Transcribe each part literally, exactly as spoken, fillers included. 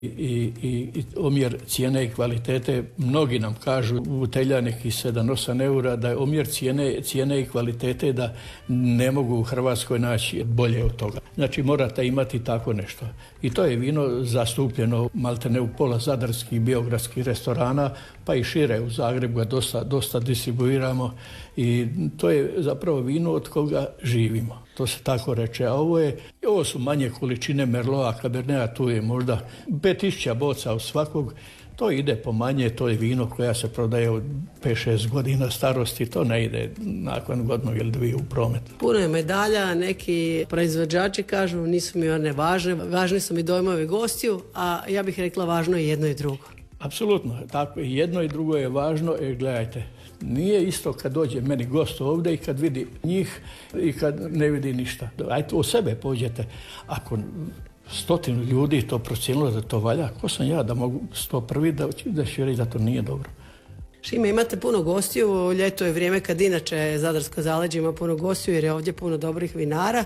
I, i, i omjer cijene i kvalitete, mnogi nam kažu u Teljanik sedam osam eura da je omjer cijene, cijene i kvalitete da ne mogu u Hrvatskoj naći bolje od toga. Znači morate imati tako nešto. I to je vino zastupljeno maltene u pola zadarskih, beogradskih restorana, pa i šire u Zagrebu ga dosta, dosta distribuiramo i to je zapravo vino od koga živimo. To se tako reče. A ovo, je, ovo su manje količine Merlota, Caberneta, tu je možda pet tisuća boca od svakog. To ide po manje, to je vino koja se prodaje od pet šest godina starosti, to ne ide nakon godinu ili dvije u promet. Puno je medalja, neki proizvođači kažu nisu mi one važne, važni su mi dojmovi gostiju, a ja bih rekla važno je jedno i drugo. Apsolutno, tako jedno i drugo je važno, e, gledajte, nije isto kad dođe meni gost ovdje i kad vidi njih i kad ne vidi ništa. Ajde, o sebe pođete, ako stotinu ljudi to procijenilo da to valja, ko sam ja da mogu sto prvi da, da će reći da to nije dobro. Šime, imate puno gostiju, ljeto je vrijeme kad inače Zadarsko zaleđe ima puno gostiju jer je ovdje puno dobrih vinara,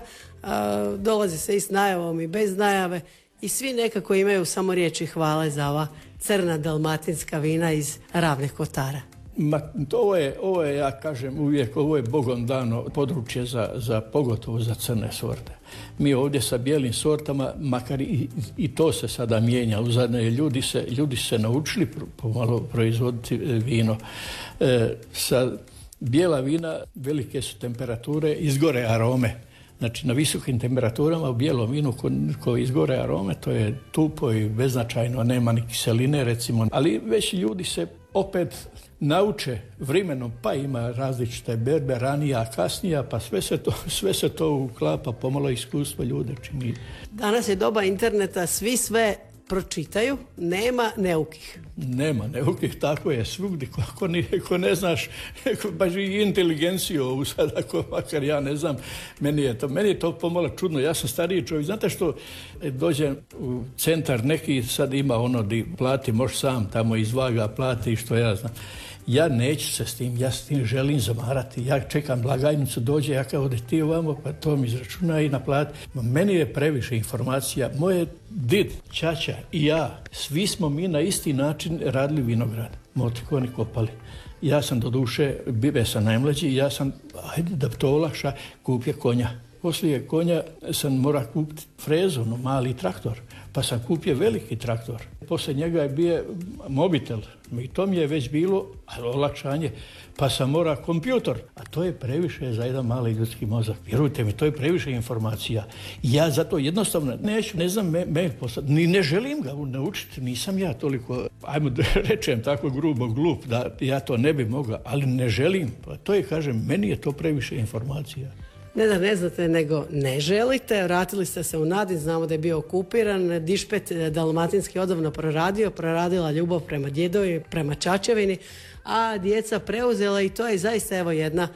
a, dolazi se i s najavom i bez najave i svi nekako imaju samo riječi hvale za ova crna dalmatinska vina iz Ravnih Kotara. Ma, ovo je, ovo je, ja kažem uvijek, ovo je Bogom dano područje za, za pogotovo za crne sorte. Mi ovdje sa bijelim sortama, makar i, i to se sada mijenja, uzadnje ljudi se, ljudi se naučili pomalo proizvoditi vino. E, sa bijela vina velike su temperature, izgore arome. Znači na visokim temperaturama u bijelom vinu ko, ko izgore arome, to je tupo i beznačajno, nema ni kiseline recimo. Ali već ljudi se opet nauče vremenom, pa ima različite berbe, ranija, kasnija, pa sve se to, sve se to uklapa, pomalo iskustvo ljude čini. Danas je doba interneta, svi sve pročitaju, nema neukih. Nema neukih, tako je svugdje. Ako, ni, ako ne znaš, baš i inteligenciju ovu sad, ako makar ja ne znam, meni je to, meni je to pomalo čudno. Ja sam stariji čovjek, znate što, dođem u centar, neki sad ima ono di plati, možeš sam tamo izvaga, plati i što ja znam. Ja neću se s tim, ja s tim želim zamarati. Ja čekam blagajnicu, dođe, ja kao da ti ovamo, pa to mi izračuna i naplati. Meni je previše informacija. Moje did, ćaća i ja, svi smo mi na isti način radili vinograd. Motikoni kopali. Ja sam do duše, bibe sam najmlađi, ja sam, ajde da to olakša, kupio konja. Poslije konja sam mora kupiti frezu, no mali traktor. Pa sam kupio veliki traktor. Poslije njega je bio mobitel. I to mi je već bilo olakšanje. Pa sam mora kompjutor. A to je previše za jedan mali ljudski mozak. Vjerujte mi, to je previše informacija. Ja zato jednostavno neću, ne znam, mail poslati. Ni ne želim ga naučiti. Nisam ja toliko, ajmo da rečem tako grubo, glup, da ja to ne bi mogao. Ali ne želim. Pa to je, kažem, meni je to previše informacija. Ne da ne znate, nego ne želite. Vratili ste se u Nadin, znamo da je bio okupiran. Dišpet dalmatinski odavno proradio, proradila ljubav prema djedovi, prema čačevini, a djeca preuzela i to je zaista evo jedna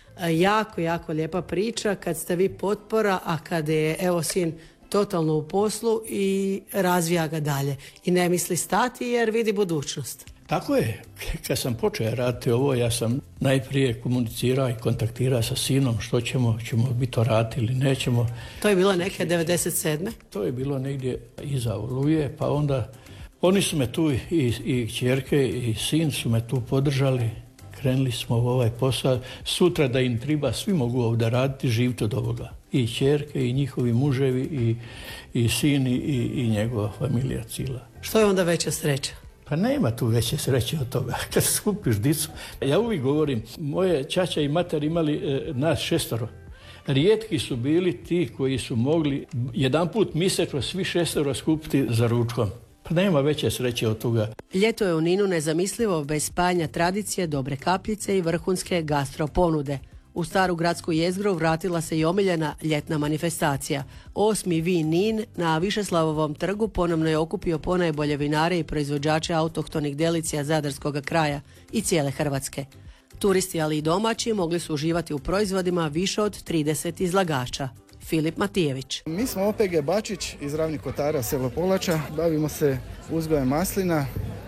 jako, jako lijepa priča kad ste vi potpora, a kad je evo sin totalno u poslu i razvija ga dalje. I ne misli stati jer vidi budućnost. Tako je. Kad sam počeo raditi ovo, ja sam najprije komunicirao i kontaktirao sa sinom što ćemo, ćemo bi to raditi ili nećemo. To je bilo neke devedeset sedme To je bilo negdje iza Oluje, pa onda oni su me tu i, i kćerke i sin su me tu podržali. Krenuli smo u ovaj posao. Sutra da im treba, svi mogu ovdje raditi, živiti od ovoga. I kćerke, i njihovi muževi, i, i sin, i, i njegova familija cijela. Što je onda veća sreća? Pa nema tu veće sreće od toga. Kad skupiš dicu. Ja uvijek govorim, moje ćaća i mater imali e, nas šestoro. Rijetki su bili ti koji su mogli jedan put mjesečno svi šestoro skupiti za ručkom. Pa nema veće sreće od toga. Ljeto je u Ninu nezamislivo bez spajanja tradicije, dobre kapljice i vrhunske gastro ponude. U staru gradsku jezgru vratila se i omiljena ljetna manifestacija. Osmi vin Nin na Višeslavovom trgu ponovno je okupio ponajbolje vinare i proizvođače autohtonih delicija zadarskog kraja i cijele Hrvatske. Turisti, ali i domaći, mogli su uživati u proizvodima više od trideset izlagača. Filip Matijević. Mi smo O P G Bačić iz Ravnih Kotara, selo Polača. Bavimo se uzgojem maslina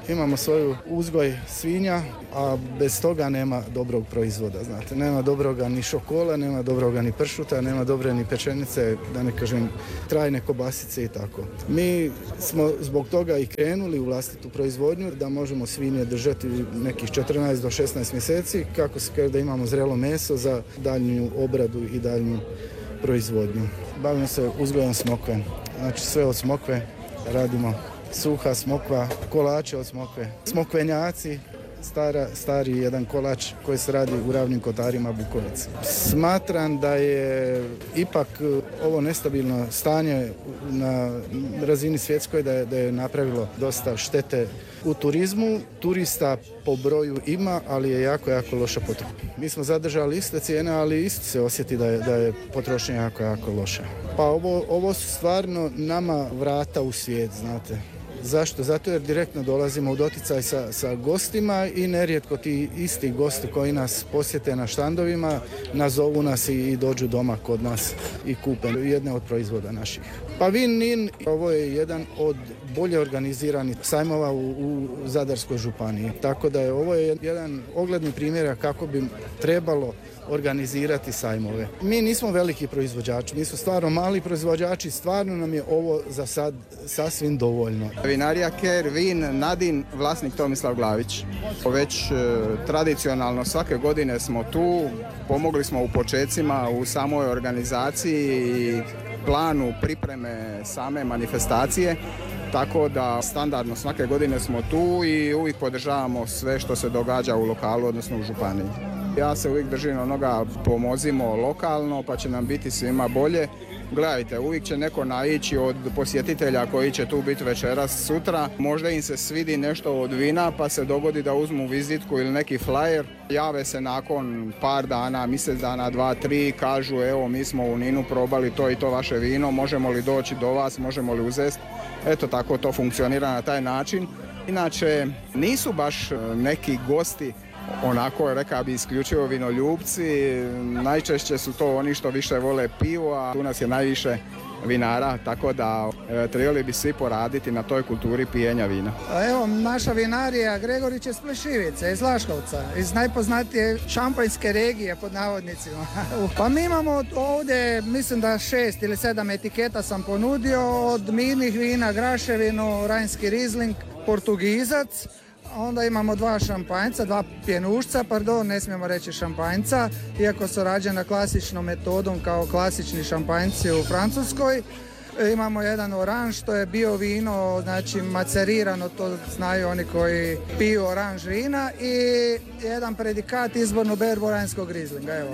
Imamo svoju uzgoj svinja, a bez toga nema dobrog proizvoda, znate. Nema dobroga ni šokola, nema dobroga ni pršuta, nema dobre ni pečenice, da ne kažem trajne kobasice i tako. Mi smo zbog toga i krenuli u vlastitu proizvodnju, da možemo svinje držati nekih četrnaest do šesnaest mjeseci, kako se kaže da imamo zrelo meso za daljnju obradu i daljnju proizvodnju. Bavimo se uzgojom smokve, znači sve od smokve radimo. Suha smokva, kolače od smokve, smokvenjaci, stara, stari jedan kolač koji se radi u Ravnim Kotarima, Bukovici. Smatram da je ipak ovo nestabilno stanje na razini svjetskoj da je, da je napravilo dosta štete u turizmu. Turista po broju ima, ali je jako, jako loša potreba. Mi smo zadržali iste cijene, ali isto se osjeti da je, da je potrošnja jako, jako loša. Pa ovo, ovo su stvarno nama vrata u svijet, znate. Zašto? Zato jer direktno dolazimo u doticaj sa, sa gostima i nerijetko ti isti gosti koji nas posjete na štandovima nazovu nas i, i dođu doma kod nas i kupe jedne od proizvoda naših. Pa Vin Nin, ovo je jedan od bolje organiziranih sajmova u, u Zadarskoj županiji. Tako da je ovo je jedan ogledni primjer kako bi trebalo organizirati sajmove. Mi nismo veliki proizvođači, mi smo stvarno mali proizvođači, stvarno nam je ovo za sad sasvim dovoljno. Vinarija Ker, Vin, Nadin, vlasnik Tomislav Glavić. Već e, tradicionalno svake godine smo tu, pomogli smo u počecima u samoj organizaciji i planu pripreme same manifestacije, tako da standardno svake godine smo tu i uvijek podržavamo sve što se događa u lokalu, odnosno u županiji. Ja se uvijek držim onoga, pomozimo lokalno pa će nam biti svima bolje. Gledajte, uvijek će neko naići od posjetitelja koji će tu biti večeras, sutra. Možda im se svidi nešto od vina pa se dogodi da uzmu vizitku ili neki flyer. Jave se nakon par dana, mjesec dana, dva, tri, kažu evo mi smo u Ninu probali to i to vaše vino, možemo li doći do vas, možemo li uzeti. Eto tako to funkcionira na taj način. Inače nisu baš neki gosti onako, rekao bi, isključivo vinoljubci, najčešće su to oni što više vole pivo, a tu nas je najviše vinara, tako da e, trebali bi svi poraditi na toj kulturi pijenja vina. Evo, naša vinarija Gregorić je iz Plešivice, iz Laškovca, iz najpoznatije šampanjske regije, pod navodnicima. Pa mi imamo ovdje, mislim da šest ili sedam etiketa sam ponudio, od mirnih vina, graševinu, rajnski rizling, portugizac. Onda imamo dva šampanjca, dva pjenušca, pardon, ne smijemo reći šampanjca, iako su rađena klasičnom metodom kao klasični šampanjci u Francuskoj. Imamo jedan oranž, to je bio vino, znači macerirano, to znaju oni koji piju oranž vina, i jedan predikat izborno berboranskog rizlinga. Evo,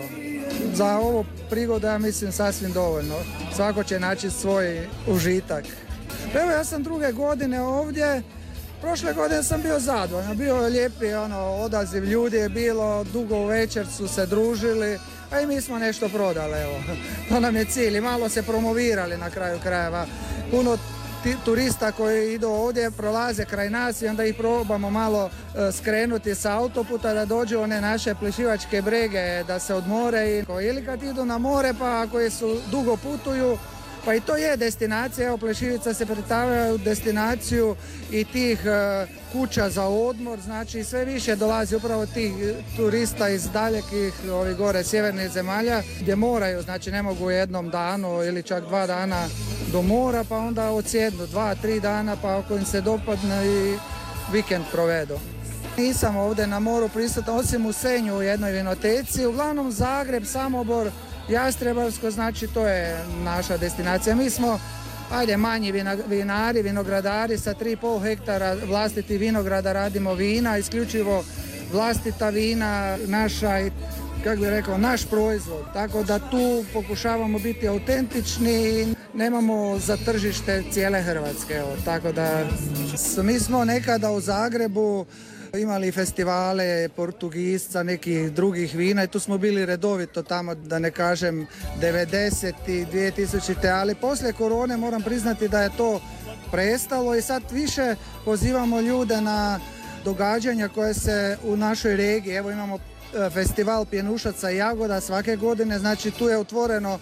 za ovo prigodu ja mislim sasvim dovoljno. Svako će naći svoj užitak. Evo, ja sam druge godine ovdje. Prošle godine sam bio zadovoljan, bio je lijepi ono, odaziv ljudi je bilo, dugo u večer su se družili, a i mi smo nešto prodali, evo. To nam je cilj i malo se promovirali na kraju krajeva. Puno ti, turista koji idu ovdje prolaze kraj nas i onda ih probamo malo e, skrenuti sa autoputa da dođu one naše Plešivačke brege da se odmore, i, ili kad idu na more pa ako su dugo putuju. Pa i to je destinacija, evo Plešivica se pretavlja u destinaciju i tih e, kuća za odmor, znači sve više dolazi upravo tih turista iz dalekih ovih gore sjevernih zemalja gdje moraju, znači ne mogu u jednom danu ili čak dva dana do mora, pa onda odsjednu dva, tri dana, pa ako im se dopadne i vikend provedu. Nisam ovdje na moru prisutan, osim u Senju u jednoj vinoteci, uglavnom Zagreb, Samobor, Jastrebarsko, znači to je naša destinacija. Mi smo, ajde, manji vinari, vinogradari sa tri i pol hektara vlastitih vinograda radimo vina, isključivo vlastita vina, naša, kako bih rekao, naš proizvod. Tako da tu pokušavamo biti autentični, nemamo za tržište cijele Hrvatske. Evo. Tako da mi smo nekada u Zagrebu imali festivale portugisca, nekih drugih vina i tu smo bili redovito tamo, da ne kažem devedeset i dvije tisućite, ali poslije korone moram priznati da je to prestalo i sad više pozivamo ljude na događanja koje se u našoj regiji, evo imamo festival pjenušaca i jagoda svake godine, znači tu je otvoreno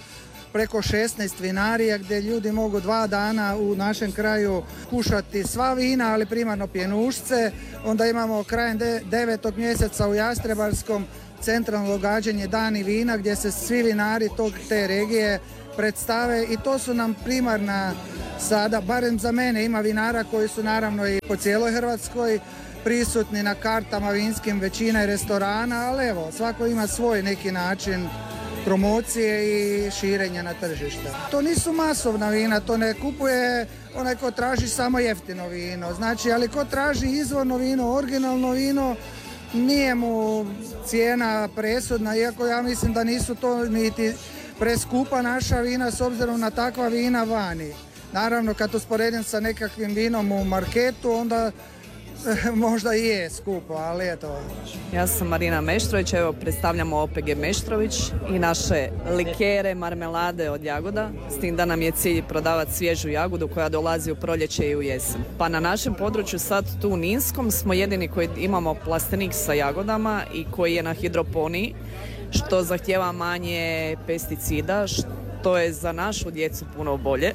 preko šesnaest vinarija gdje ljudi mogu dva dana u našem kraju kušati sva vina, ali primarno pjenušce. Onda imamo krajem devetog mjeseca u Jastrebarskom centralno događanje Dani vina gdje se svi vinari tog te regije predstave i to su nam primarna sada, barem za mene, ima vinara koji su naravno i po cijeloj Hrvatskoj prisutni na kartama vinskim većina i restorana, ali evo, svako ima svoj neki način promocije i širenja na tržište. To nisu masovna vina, to ne kupuje onaj ko traži samo jeftino vino, znači, ali ko traži izvorno vino, originalno vino, nije mu cijena presudna, iako ja mislim da nisu to niti preskupa naša vina s obzirom na takva vina vani. Naravno, kad usporedim sa nekakvim vinom u marketu, onda možda i je skupo, ali eto. Ja sam Marina Meštrović, evo predstavljamo O P G Meštrović i naše likere, marmelade od jagoda, s tim da nam je cilj prodavati svježu jagodu koja dolazi u proljeće i u jesen. Pa na našem području sad tu u Ninskom smo jedini koji imamo plastenik sa jagodama i koji je na hidroponiji, što zahtjeva manje pesticida, što je za našu djecu puno bolje.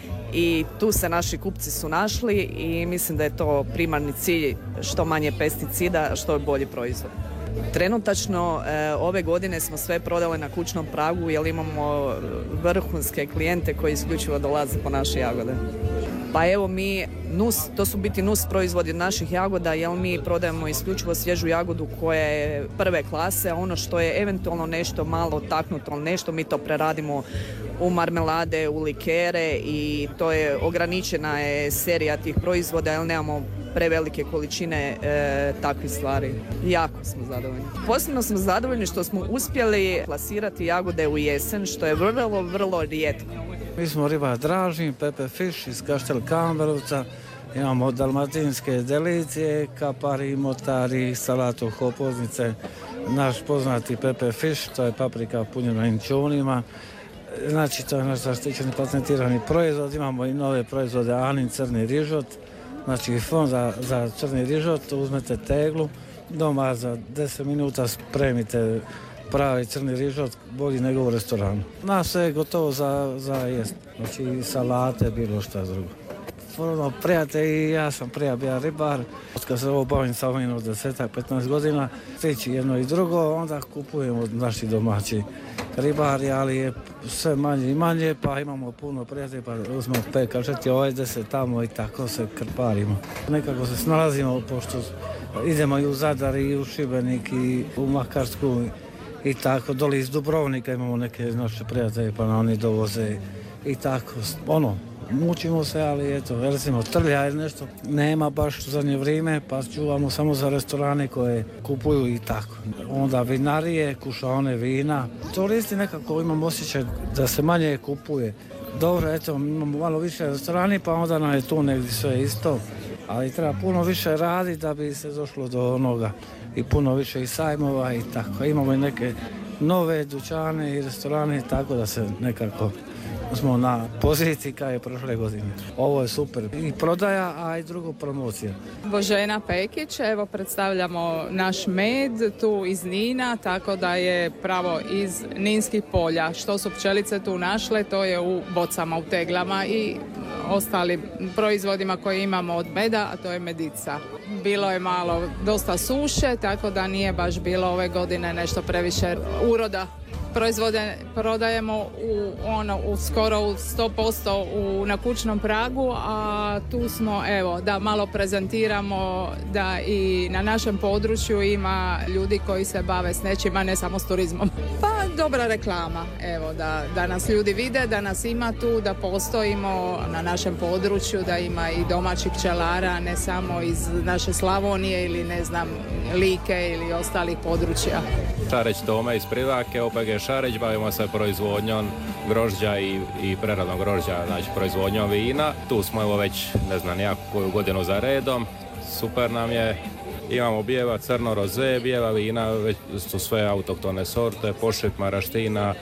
I tu se naši kupci su našli i mislim da je to primarni cilj, što manje pesticida, što je bolji proizvod. Trenutačno e, ove godine smo sve prodali na kućnom pragu jer imamo vrhunske klijente koji isključivo dolaze po naše jagode. Pa evo mi, nus, to su biti nus proizvodi od naših jagoda jer mi prodajemo isključivo svježu jagodu koja je prve klase, a ono što je eventualno nešto malo taknuto, nešto mi to preradimo u marmelade, u likere i to je ograničena je serija tih proizvoda jer nemamo prevelike količine e, takvih stvari. Jako smo zadovoljni. Posebno smo zadovoljni što smo uspjeli plasirati jagode u jesen, što je vrlo, vrlo rijetko. Mi smo ribar Dražin, Pepe Fish iz Kaštel Kamberovca, imamo dalmatinske delicije, kapari, motari, salatu hopoznice, naš poznati Pepe Fish, to je paprika punjena inčunima. Znači, to je naš zaštićeni patentirani proizvod. Imamo i nove proizvode, Anin crni rižot. Znači, fond za, za crni rižot, uzmete teglu, doma za deset minuta spremite pravi crni rižot, bolji nego u restoranu. Na sve je gotovo za, za jest. Znači, salate, bilo šta drugo. Ono, prijatelj, ja sam prija bio ribar. Kad se ovo bavim sa ovim od desetak, petnaest godina, stići jedno i drugo, onda kupujemo od naših domaći ribari, ali je sve manje i manje, pa imamo puno prijatelja, pa uzmemo pet, kažete ovdje se tamo i tako se krparimo. Nekako se snalazimo, pošto idemo i u Zadar i u Šibenik i u Makarsku i tako, doli iz Dubrovnika imamo neke naše prijatelje, pa na oni dovoze i tako, ono, mučimo se, ali eto, recimo trlja ili nešto nema baš u zadnje vrijeme, pa čuvamo samo za restorane koje kupuju i tako. Onda vinarije, kušaone vina. Turisti nekako imamo osjećaj da se manje kupuje. Dobro, eto, imamo malo više restorani, pa onda nam je tu negdje sve isto, ali treba puno više raditi da bi se došlo do onoga i puno više i sajmova i tako. Imamo i neke nove dućane i restorane, tako da se nekako smo na poziciji kao je prošle godine. Ovo je super i prodaja, a i drugo promocija. Božena Pekić, evo predstavljamo naš med tu iz Nina, tako da je pravo iz ninskih polja. Što su pčelice tu našle, to je u bocama, u teglama i ostalim proizvodima koje imamo od meda, a to je medica. Bilo je malo dosta suše, tako da nije baš bilo ove godine nešto previše uroda. Proizvode prodajemo u, ono, u skoro u sto posto u, na kućnom pragu, a tu smo, evo, da malo prezentiramo da i na našem području ima ljudi koji se bave s nečima, ne samo s turizmom. Pa dobra reklama, evo, da, da nas ljudi vide, da nas ima tu, da postojimo na našem području, da ima i domaćih pčelara, ne samo iz naše Slavonije ili ne znam, Like ili ostalih područja. Šareć Tome iz Privake, O P G Šareć, bavimo se proizvodnjom grožđa i, i preradom grožđa, znači proizvodnjom vina. Tu smo evo već, ne znam, nijakoju godinu za redom, super nam je. Imamo bijeva, crno, roze, bijeva vina, već su sve autoktone sorte, pošip, maraština,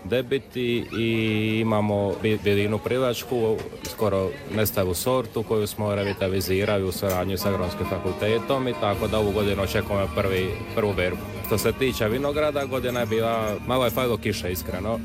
debiti i imamo bijeljinu privačku, skoro nestavu sortu koju smo revitalizirali u suradnji sa Agronomskim fakultetom i tako da ovu godinu očekujemo prvi, prvu berbu. Što se tiče vinograda, godina je bila, malo je falilo kiše iskreno,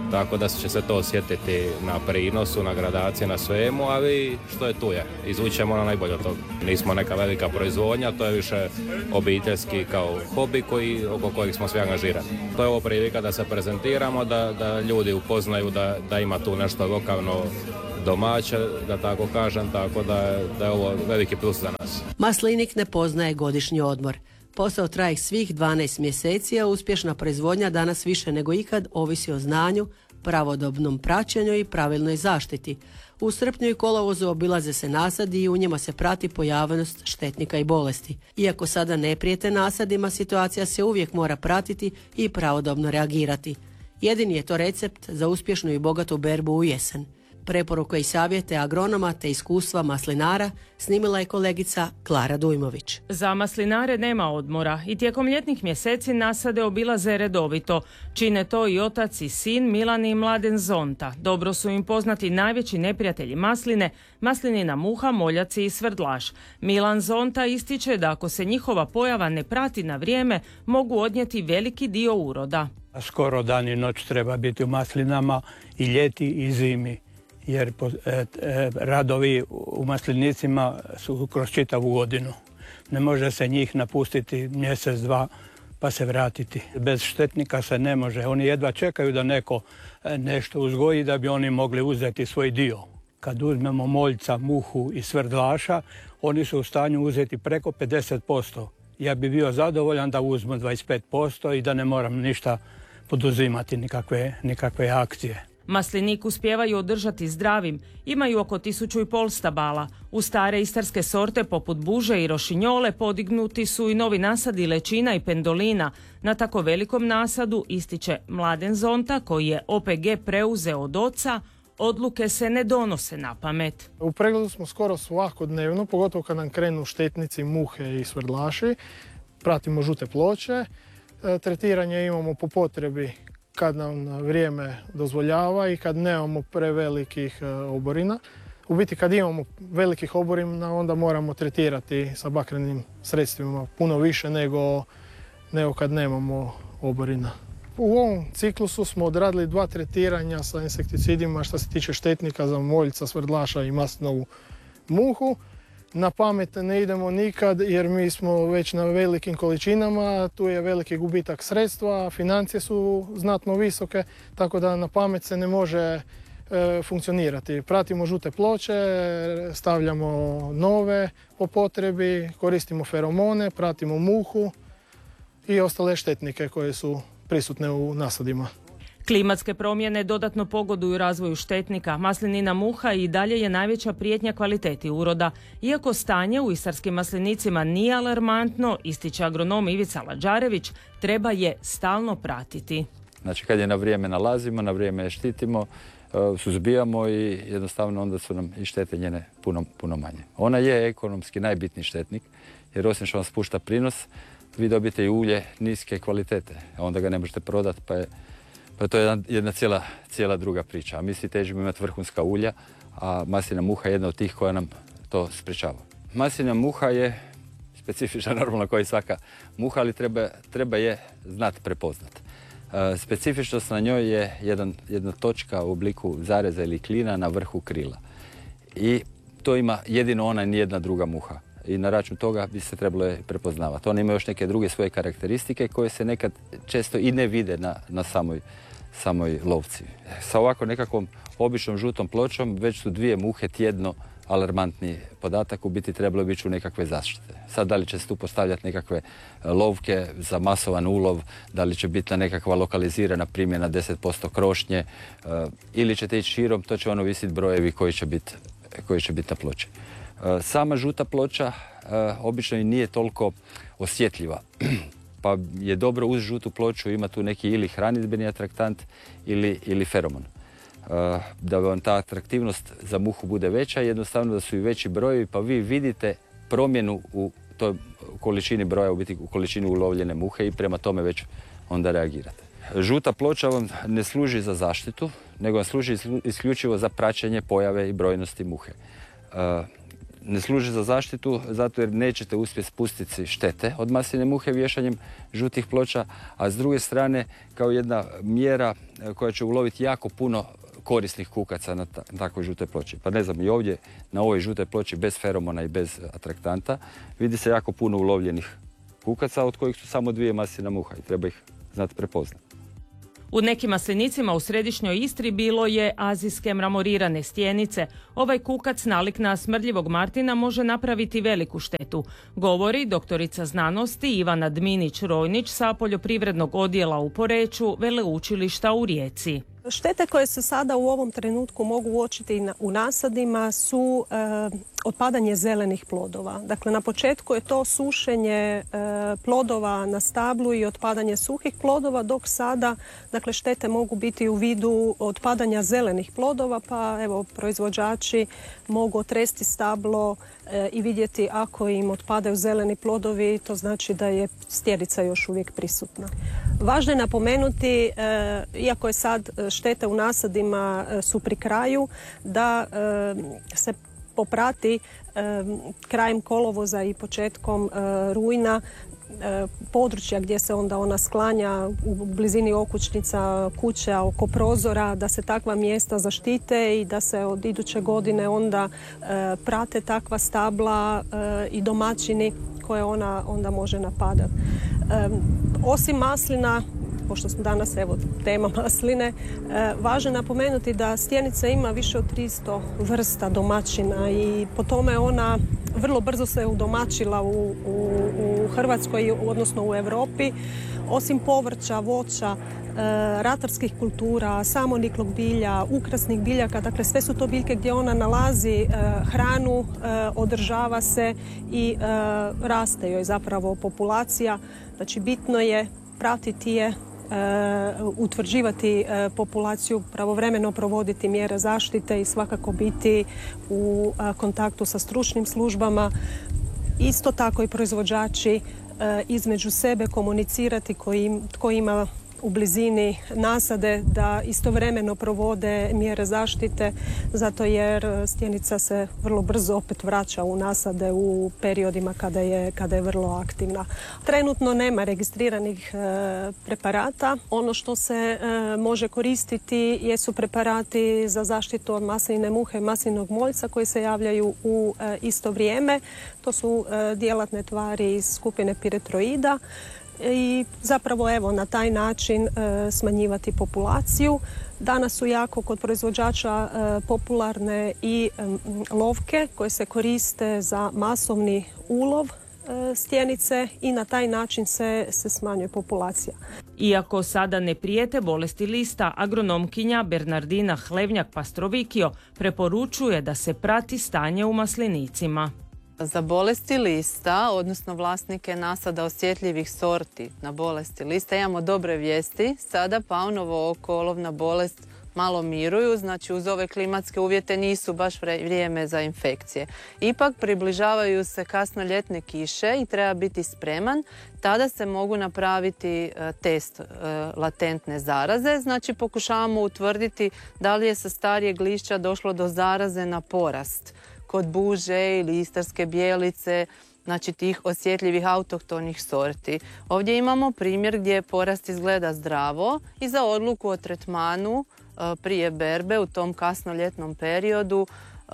tako da će se to osjetiti na prinosu, na gradaciji, na svemu, ali što je tu je. Izvučemo na najbolje od toga. Nismo neka velika proizvodnja, to je više obiteljski kao hobi koji, oko kojeg smo svi angažirani. To je ovo prilika da se prezentiramo, da, da ljudi upoznaju da, da ima tu nešto lokalno domaće, da tako kažem, tako da, da je ovo veliki plus za nas. Maslinik ne poznaje godišnji odmor. Posao traje svih dvanaest mjeseci, a uspješna proizvodnja danas više nego ikad ovisi o znanju, pravodobnom praćenju i pravilnoj zaštiti. U srpnju i kolovozu obilaze se nasadi i u njima se prati pojavnost štetnika i bolesti. Iako sada ne prijete nasadima, situacija se uvijek mora pratiti i pravodobno reagirati. Jedini je to recept za uspješnu i bogatu berbu u jesen. Preporuke i savjete agronoma te iskustva maslinara snimila je kolegica Klara Dujmović. Za maslinare nema odmora i tijekom ljetnih mjeseci nasade obilaze redovito. Čine to i otac i sin Milan i Mladen Zonta. Dobro su im poznati najveći neprijatelji masline, maslinina muha, moljaci i svrdlaš. Milan Zonta ističe da ako se njihova pojava ne prati na vrijeme, mogu odnijeti veliki dio uroda. Skoro dan i noć treba biti u maslinama i ljeti i zimi, jer e, e, radovi u maslinicima su kroz čitavu godinu. Ne može se njih napustiti mjesec, dva pa se vratiti. Bez štetnika se ne može. Oni jedva čekaju da neko nešto uzgoji da bi oni mogli uzeti svoj dio. Kad uzmemo moljca, muhu i svrdlaša, oni su u stanju uzeti preko pedeset posto. Ja bi bio zadovoljan da uzmu dvadeset pet posto i da ne moram ništa poduzimati, nikakve, nikakve akcije. Maslinik uspijevaju održati zdravim, imaju oko tisuću i pol stabala. U stare istarske sorte poput buže i rošinjole podignuti su i novi nasadi lečina i pendolina. Na tako velikom nasadu, ističe Mladen Zonta, koji je O P G preuzeo od oca, odluke se ne donose na pamet. U pregledu smo skoro svakodnevno, pogotovo kad nam krenu štetnici, muhe i svrdlaši. Pratimo žute ploče, tretiranje imamo po potrebi kad nam vrijeme dozvoljava i kad nemamo prevelikih oborina. U biti kad imamo velikih oborina onda moramo tretirati sa bakrenim sredstvima puno više nego, nego kad nemamo oborina. U ovom ciklusu smo odradili dva tretiranja sa insekticidima što se tiče štetnika za moljca, svrdlaša i maslinovu muhu. Na pamet ne idemo nikad jer mi smo već na velikim količinama, tu je veliki gubitak sredstva, financije su znatno visoke, tako da na pamet se ne može e, funkcionirati. Pratimo žute ploče, stavljamo nove po potrebi, koristimo feromone, pratimo muhu i ostale štetnike koje su prisutne u nasadima. Klimatske promjene dodatno pogoduju razvoju štetnika. Maslinina muha i dalje je najveća prijetnja kvaliteti uroda. Iako stanje u istarskim maslinicima nije alarmantno, ističe agronom Ivica Lađarević, treba je stalno pratiti. Znači kad je na vrijeme nalazimo, na vrijeme je štitimo, suzbijamo i jednostavno onda su nam i štete njene puno, puno manje. Ona je ekonomski najbitniji štetnik jer osim što vam spušta prinos, vi dobijete i ulje niske kvalitete, a onda ga ne možete prodati pa je Pa to je jedna, jedna cijela, cijela druga priča. A mi svi težimo imati vrhunska ulja, a maslina muha je jedna od tih koja nam to sprečava. Maslina muha je specifična normalno kao i svaka muha, ali treba, treba je znati prepoznat. E, specifičnost na njoj je jedan, jedna točka u obliku zareza ili klina na vrhu krila. I to ima jedino ona i nijedna druga muha. I na račun toga bi se trebalo prepoznavati. Ona ima još neke druge svoje karakteristike koje se nekad često i ne vide na, na samoj, samoj lovci. Sa ovako nekakvom običnom žutom pločom već su dvije muhe tjedno alarmantni podatak, u biti trebalo bi ići u nekakve zaštite. Sad da li će se tu postavljati nekakve lovke za masovan ulov, da li će biti nekakva lokalizirana primjena deset posto krošnje ili ćete ići širom, to će ono visiti brojevi koji će biti, koji će biti na ploči. Sama žuta ploča obično i nije toliko osjetljiva, pa je dobro uz žutu ploču ima tu neki ili hranidbeni atraktant ili, ili feromon. Da vam ta atraktivnost za muhu bude veća, jednostavno da su i veći brojevi, pa vi vidite promjenu u toj količini broja, u biti u količini ulovljene muhe i prema tome već onda reagirate. Žuta ploča vam ne služi za zaštitu, nego vam služi isključivo za praćenje pojave i brojnosti muhe. ne služi za zaštitu zato jer nećete uspjeti spustiti štete od masline muhe vješanjem žutih ploča, a s druge strane kao jedna mjera koja će uloviti jako puno korisnih kukaca na takvoj žutoj ploči. Pa ne znam, i ovdje na ovoj žutoj ploči bez feromona i bez atraktanta vidi se jako puno ulovljenih kukaca od kojih su samo dvije maslina muha i treba ih znati prepoznati. U nekim maslinicima u središnjoj Istri bilo je azijske mramorirane stjenice. Ovaj kukac nalik na smrdljivog martina može napraviti veliku štetu, govori doktorica znanosti Ivana Dminić-Rojnić sa poljoprivrednog odjela u Poreču Veleučilišta u Rijeci. Štete koje se sada u ovom trenutku mogu uočiti u nasadima su e, otpadanje zelenih plodova. Dakle, na početku je to sušenje e, plodova na stablu i otpadanje suhih plodova, dok sada dakle, štete mogu biti u vidu otpadanja zelenih plodova, pa evo, proizvođači mogu otresti stablo e, i vidjeti ako im otpadaju zeleni plodovi, to znači da je stjenica još uvijek prisutna. Važno je napomenuti, e, iako je sad štete u nasadima su pri kraju, da e, se poprati e, krajem kolovoza i početkom e, rujna e, područja gdje se onda ona sklanja u blizini okućnica, kuća, oko prozora, da se takva mjesta zaštite i da se od iduće godine onda e, prate takva stabla e, i domaćini koje ona onda može napadati. E, osim maslina, pošto smo danas, evo, tema masline, e, važno je napomenuti da stjenica ima više od tristo vrsta domaćina i po tome ona vrlo brzo se udomaćila u, u, u Hrvatskoj, odnosno u Europi. Osim povrća, voća, e, ratarskih kultura, samoniklog bilja, ukrasnih biljaka, dakle sve su to biljke gdje ona nalazi e, hranu, e, održava se i e, raste joj zapravo populacija. Znači bitno je pratiti je, Uh, utvrđivati uh, populaciju, pravovremeno provoditi mjere zaštite i svakako biti u uh, kontaktu sa stručnim službama. Isto tako i proizvođači uh, između sebe komunicirati koji, tko ima u blizini nasade, da istovremeno provode mjere zaštite, zato jer stjenica se vrlo brzo opet vraća u nasade u periodima kada je, kada je vrlo aktivna. Trenutno nema registriranih e, preparata. Ono što se e, može koristiti jesu preparati za zaštitu od masline muhe, maslinog moljca koji se javljaju u e, isto vrijeme. To su e, djelatne tvari iz skupine piretroida. I zapravo evo na taj način e, smanjivati populaciju. Danas su jako kod proizvođača e, popularne i e, lovke koje se koriste za masovni ulov e, stjenice i na taj način se, se smanjuje populacija. Iako sada ne prijete bolesti lista, agronomkinja Bernardina Hlevnjak-Pastrovikio preporučuje da se prati stanje u maslinicima. Za bolesti lista, odnosno vlasnike nasada osjetljivih sorti na bolesti lista, imamo dobre vijesti. Sada paunovo oko olovna bolest malo miruju, znači uz ove klimatske uvjete nisu baš vrijeme za infekcije. Ipak približavaju se kasno ljetne kiše i treba biti spreman. Tada se mogu napraviti test latentne zaraze, znači pokušavamo utvrditi da li je sa starijeg lišća došlo do zaraze na porast kod buže ili istarske bijelice, znači tih osjetljivih autohtonih sorti. Ovdje imamo primjer gdje porast izgleda zdravo i za odluku o tretmanu prije berbe u tom kasnoljetnom periodu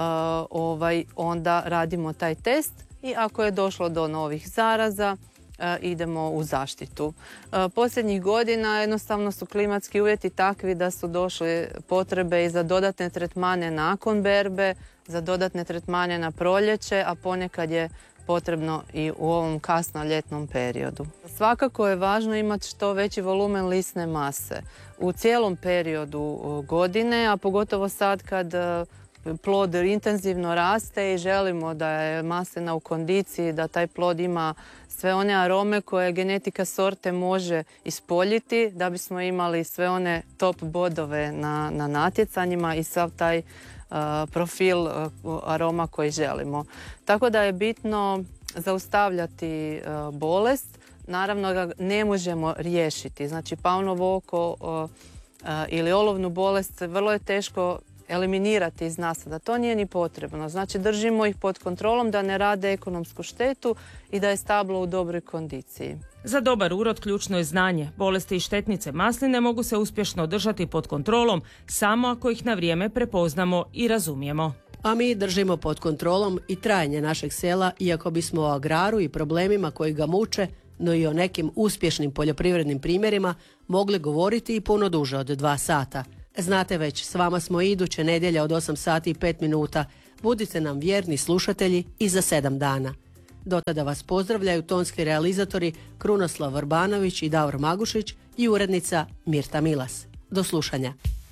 ovaj, onda radimo taj test i ako je došlo do novih zaraza idemo u zaštitu. Posljednjih godina jednostavno su klimatski uvjeti takvi da su došle potrebe i za dodatne tretmane nakon berbe, za dodatne tretmane na proljeće, a ponekad je potrebno i u ovom kasno ljetnom periodu. Svakako je važno imati što veći volumen lisne mase u cijelom periodu godine, a pogotovo sad kad plod intenzivno raste i želimo da je maslina u kondiciji, da taj plod ima sve one arome koje genetika sorte može ispoljiti, da bismo imali sve one top bodove na, na natjecanjima i sav taj uh, profil uh, aroma koji želimo. Tako da je bitno zaustavljati uh, bolest. Naravno ga ne možemo riješiti. Znači paunovo oko uh, uh, ili olovnu bolest vrlo je teško eliminirati iz nasada. To nije ni potrebno. Znači držimo ih pod kontrolom da ne rade ekonomsku štetu i da je stablo u dobroj kondiciji. Za dobar urod ključno je znanje. Bolesti i štetnice masline mogu se uspješno držati pod kontrolom samo ako ih na vrijeme prepoznamo i razumijemo. A mi držimo pod kontrolom i trajanje našeg sela, iako bismo o agraru i problemima koji ga muče, no i o nekim uspješnim poljoprivrednim primjerima mogli govoriti i puno duže od dva sata. Znate već, s vama smo iduće nedjelje od osam sati i pet minuta. Budite nam vjerni slušatelji i za sedam dana. Do tada vas pozdravljaju tonski realizatori Krunoslav Vrbanović i Davor Magušić i urednica Mirta Milas. Do slušanja.